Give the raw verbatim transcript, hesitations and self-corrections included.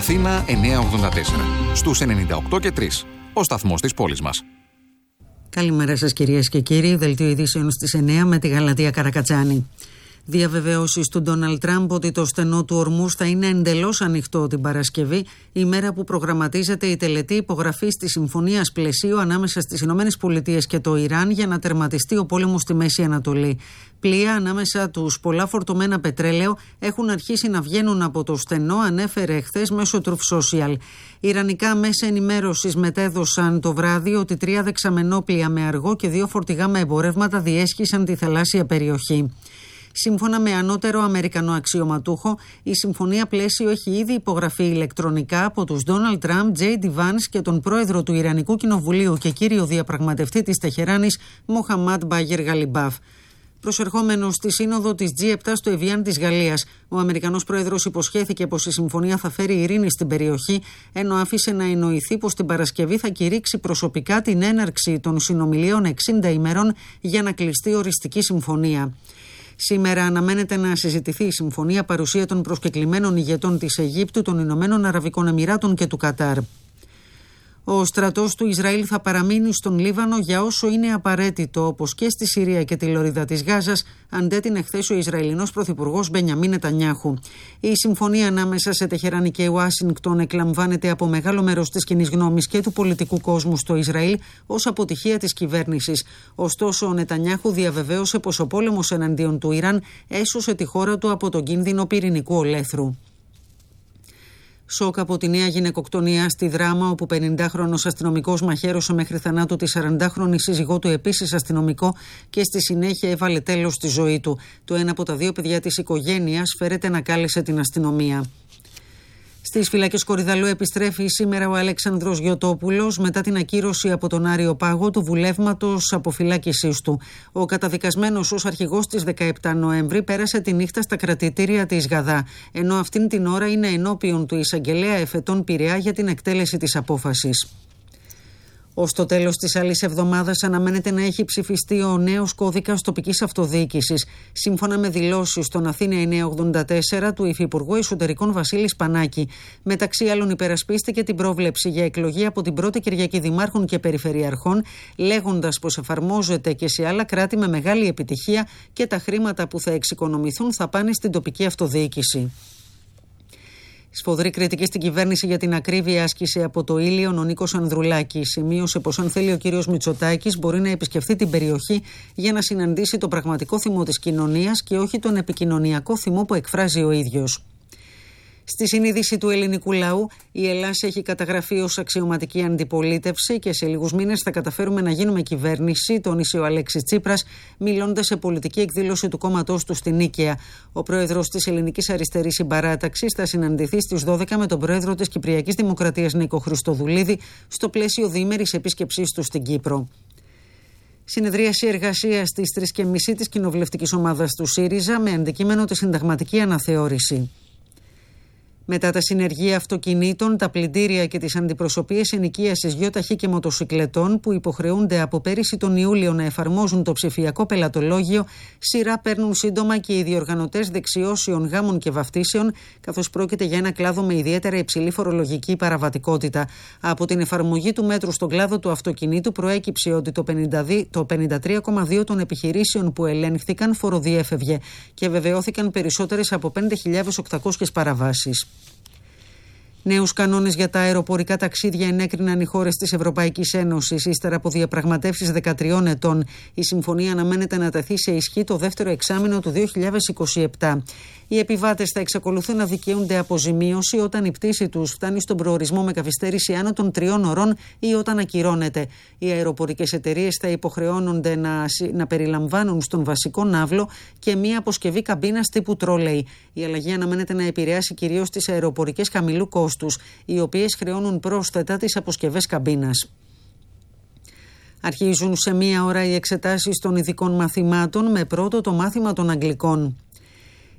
Αθήνα εννιακόσια ογδόντα τέσσερα. Στους ενενήντα οκτώ και τρία. Ο σταθμός της πόλης μας. Καλημέρα σας κυρίες και κύριοι. Δελτίο ειδήσεων στις εννιά με τη Γαλατεία Καρακατσάνη. Διαβεβαιώσεις του Ντόναλντ Τραμπ ότι το στενό του Ορμούζ θα είναι εντελώς ανοιχτό την Παρασκευή, ημέρα που προγραμματίζεται η τελετή υπογραφής της συμφωνίας πλαισίου ανάμεσα στις Ηνωμένες Πολιτείες και το Ιράν για να τερματιστεί ο πόλεμος στη Μέση Ανατολή. Πλοία ανάμεσα τους πολλά φορτωμένα πετρέλαιο έχουν αρχίσει να βγαίνουν από το στενό, ανέφερε εχθές μέσω Truth Social. Ιρανικά μέσα ενημέρωσης μετέδωσαν το βράδυ ότι τρία δεξαμενόπλοια με αργό και δύο φορτηγά με εμπορεύματα διέσχισαν τη θαλάσσια περιοχή. Σύμφωνα με ανώτερο Αμερικανό αξιωματούχο, η συμφωνία πλαίσιο έχει ήδη υπογραφεί ηλεκτρονικά από τους Ντόναλντ Τραμπ, Τζέι Ντι Βάνς και τον πρόεδρο του Ιρανικού Κοινοβουλίου και κύριο διαπραγματευτή της Τεχεράνης, Μοχαμάντ Μπάγερ Γαλιμπάφ. Προσερχόμενος στη σύνοδο της τζι επτά στο Εβιάν της Γαλλίας, ο Αμερικανός πρόεδρος υποσχέθηκε πως η συμφωνία θα φέρει ειρήνη στην περιοχή, ενώ άφησε να εννοηθεί πως την Παρασκευή θα κηρύξει προσωπικά την έναρξη των συνομιλίων εξήντα ημερών για να κλειστεί οριστική συμφωνία. Σήμερα αναμένεται να συζητηθεί η συμφωνία παρουσία των προσκεκλημένων ηγετών της Αιγύπτου, των Ηνωμένων Αραβικών Εμιράτων και του Κατάρ. Ο στρατός του Ισραήλ θα παραμείνει στον Λίβανο για όσο είναι απαραίτητο, όπως και στη Συρία και τη Λωρίδα της Γάζας, αντέτεινε χθες ο Ισραηλινός Πρωθυπουργός Μπενιαμίν Νετανιάχου. Η συμφωνία ανάμεσα σε Τεχεράνη και Ουάσιγκτον εκλαμβάνεται από μεγάλο μέρος της κοινής γνώμης και του πολιτικού κόσμου στο Ισραήλ ως αποτυχία της κυβέρνησης. Ωστόσο, ο Νετανιάχου διαβεβαίωσε πως ο πόλεμος εναντίον του Ιράν έσωσε τη χώρα του από τον κίνδυνο πυρηνικού ολέθρου. Σοκ από τη νέα γυναικοκτονία στη Δράμα, όπου πενηντάχρονος αστυνομικός μαχαίρωσε μέχρι θανάτου τη σαραντάχρονη σύζυγό του, επίσης αστυνομικό, και στη συνέχεια έβαλε τέλος στη ζωή του. Το ένα από τα δύο παιδιά της οικογένειας φέρεται να κάλεσε την αστυνομία. Στις φυλακές Κορυδαλλού επιστρέφει σήμερα ο Αλέξανδρος Γιωτόπουλος μετά την ακύρωση από τον Άριο Πάγο του βουλεύματος αποφυλάκησής του. Ο καταδικασμένος ως αρχηγός της δεκαεπτά Νοέμβρη πέρασε τη νύχτα στα κρατητήρια της Γαδά, ενώ αυτήν την ώρα είναι ενώπιον του εισαγγελέα Εφετών Πειραιά για την εκτέλεση της απόφασης. Ως το τέλος της άλλης εβδομάδας αναμένεται να έχει ψηφιστεί ο νέος κώδικας τοπικής αυτοδιοίκησης. Σύμφωνα με δηλώσεις στον Αθήνα εννιακόσια ογδόντα τέσσερα του Υφυπουργού Εσωτερικών Βασίλη Σπανάκη, μεταξύ άλλων υπερασπίστηκε την πρόβλεψη για εκλογή από την πρώτη Κυριακή Δημάρχων και Περιφερειαρχών, λέγοντας πως εφαρμόζεται και σε άλλα κράτη με μεγάλη επιτυχία και τα χρήματα που θα εξοικονομηθούν θα πάνε στην τοπική αυτοδιοίκηση. Σφοδρή κριτική στην κυβέρνηση για την ακρίβεια άσκησε από το Ήλιον ο Νίκος Ανδρουλάκης. Σημείωσε πως αν θέλει ο κύριος Μητσοτάκης μπορεί να επισκεφθεί την περιοχή για να συναντήσει το πραγματικό θυμό της κοινωνίας και όχι τον επικοινωνιακό θυμό που εκφράζει ο ίδιος. Στη συνείδηση του ελληνικού λαού, η Ελλάδα έχει καταγραφεί ως αξιωματική αντιπολίτευση και σε λίγους μήνες θα καταφέρουμε να γίνουμε κυβέρνηση, τόνισε ο Αλέξης Τσίπρας, μιλώντας σε πολιτική εκδήλωση του κόμματός του στην Νίκαια. Ο πρόεδρος της Ελληνικής Αριστερής Συμπαράταξης θα συναντηθεί στις δώδεκα με τον πρόεδρο της Κυπριακής Δημοκρατίας Νίκο Χριστοδουλίδη στο πλαίσιο διήμερης επίσκεψής του στην Κύπρο. Συνεδρίαση εργασίας στις τρεις και μισή της κοινοβουλευτικής ομάδας του ΣΥΡΙΖΑ με αντικείμενο τη συνταγματική αναθεώρηση. Μετά τα συνεργεία αυτοκινήτων, τα πλυντήρια και τις αντιπροσωπείες ενοικίασης γιοταχή και μοτοσυκλετών που υποχρεούνται από πέρυσι τον Ιούλιο να εφαρμόζουν το ψηφιακό πελατολόγιο, σειρά παίρνουν σύντομα και οι διοργανωτές δεξιώσεων γάμων και βαφτίσεων, καθώς πρόκειται για ένα κλάδο με ιδιαίτερα υψηλή φορολογική παραβατικότητα. Από την εφαρμογή του μέτρου στον κλάδο του αυτοκινήτου προέκυψε ότι το πενήντα τρία κόμμα δύο τοις εκατό των επιχειρήσεων που ελέγχθηκαν φοροδιέφευγε και βεβαιώθηκαν περισσότερες από πέντε χιλιάδες οκτακόσιες παραβάσεις. Νέους κανόνες για τα αεροπορικά ταξίδια ενέκριναν οι χώρες της Ευρωπαϊκής Ένωσης ύστερα από διαπραγματεύσεις δεκατριών ετών. Η συμφωνία αναμένεται να τεθεί σε ισχύ το δεύτερο εξάμηνο του δύο χιλιάδες είκοσι επτά. Οι επιβάτες θα εξακολουθούν να δικαιούνται αποζημίωση όταν η πτήση τους φτάνει στον προορισμό με καθυστέρηση άνω των τριών ωρών ή όταν ακυρώνεται. Οι αεροπορικές εταιρείες θα υποχρεώνονται να, να περιλαμβάνουν στον βασικό ναύλο και μία αποσκευή καμπίνας τύπου τρόλεϊ. Η αλλαγή αναμένεται να επηρεάσει κυρίως τις αεροπορικές χαμηλού κόστους, οι οποίες χρεώνουν πρόσθετα τις αποσκευές καμπίνας. Αρχίζουν σε μία ώρα οι εξετάσεις των ειδικών μαθημάτων με πρώτο το μάθημα των Αγγλικών.